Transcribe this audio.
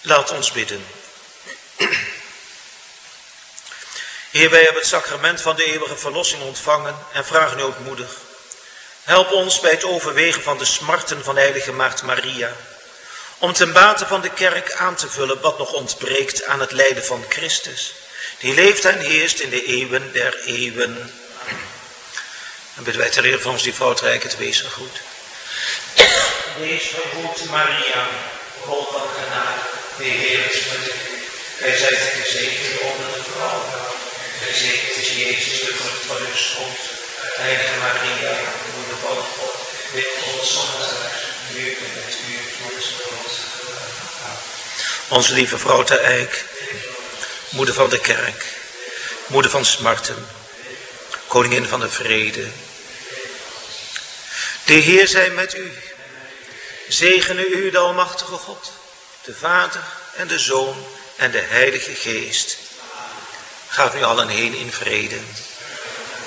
Laat ons bidden. Heer, wij hebben het sacrament van de eeuwige verlossing ontvangen en vragen u ootmoedig. Help ons bij het overwegen van de smarten van heilige Maagd Maria, om ten bate van de kerk aan te vullen wat nog ontbreekt aan het lijden van Christus, die leeft en heerst in de eeuwen der eeuwen. En bidden wij ter ere van ons die vrouwtrijk het wezen goed. Wees gegroet Maria, vol van genade, de Heer is met u. Gij zijt gezegend onder de vrouwen. Gezegend is Jezus, de vrucht van uw schoot. Heilige Maria, moeder van God, bid voor ons zondaars, nu en met u voor ons brood. Onze lieve vrouw te Eyck, moeder van de kerk, moeder van smarten, koningin van de vrede. De Heer zij met u. Zegene u de almachtige God, de Vader en de Zoon en de Heilige Geest. Gaat nu allen heen in vrede.